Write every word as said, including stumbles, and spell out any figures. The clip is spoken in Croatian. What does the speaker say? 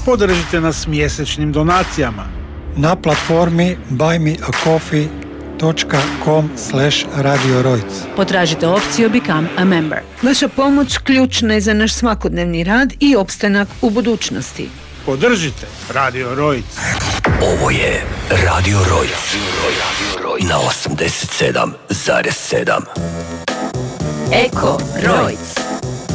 Podržite nas mjesečnim donacijama na platformi buy me a coffee dot com slash radio rojc. Potražite opciju Become a Member. Vaša pomoć ključna je za naš svakodnevni rad i opstanak u budućnosti. Podržite Radio Rojc. Ovo je Radio Rojc na osamdeset sedam zarez sedam. Eko Rojc.